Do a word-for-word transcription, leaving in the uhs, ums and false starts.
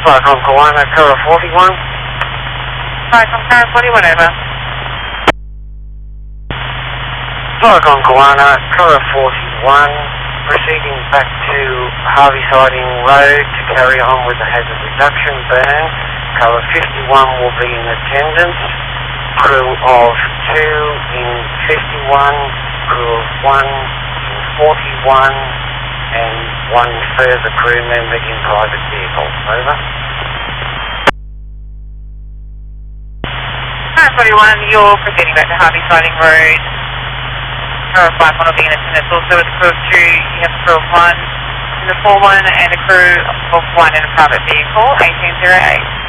Flight from Kawana, Kura forty-one. Flight from Kura forty-one, over. Flight from Kawana, Kura forty-one, proceeding back to Harvey Siding Road to carry on with the hazard reduction burn. Kura fifty-one will be in attendance. Crew of two in fifty-one, crew of one in forty-one, and one further crew member in private vehicle. Over. Kura forty-one, you're proceeding back to Harvey Siding Road. Kura five one will be in attendance. Also with a crew of two, you have a crew of one in the four one and a crew of one in a private vehicle, eighteen oh eight.